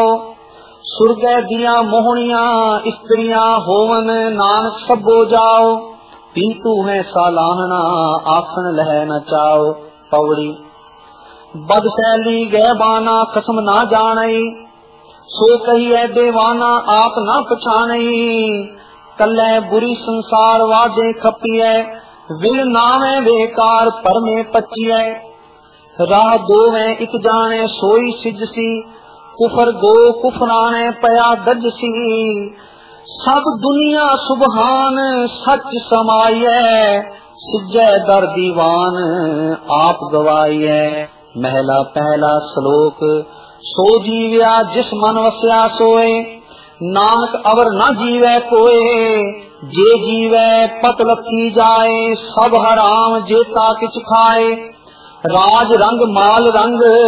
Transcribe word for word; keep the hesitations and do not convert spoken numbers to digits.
जाओ। सुरगै दिया मोहनियां स्त्रियां होवन नानक सबो जाओ। पीतू है सालाहना आखन लह न चाओ। पौड़ी बदफैली गैबाना कसम ना जाने। सो कहिए देवाना आप ना पछाने। कल्ले बुरी संसार वादे खपिए विण नावे बेकार परमे पचिए। राह दो में एक जाने सोई सिजसी कुफर गो कुफराने पया दजसी। सब दुनिया सुबहान सच समाइए सिजै दर दीवान आप गवाइए। महला पहला श्लोक सो जीव्या जिस मन वस्या सोए नानक अवर न जीवे कोए। जे जीवे पत लखी जाए सब हराम जेता किछ खाए। राज रंग माल रंग